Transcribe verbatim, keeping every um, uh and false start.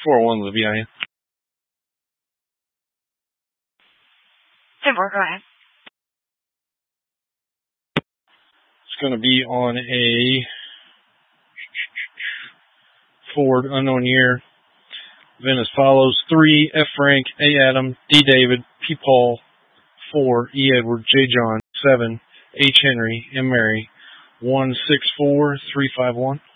four one to the V I N. ten four, go ahead. It's going to be on a Ford, unknown year. Then as follows: three, F. Frank, A. Adam, D. David, P. Paul, four, E. Edward, J. John, seven, H. Henry, M. Mary, one six four three five one.